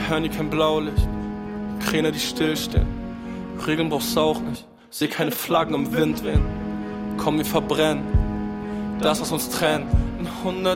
hören hier kein Blaulicht. Kräne, die stillstehen. Regeln brauchst du auch nicht. Seh keine Flaggen im Wind wehen. Komm, wir verbrennen das, was uns trennt. In 100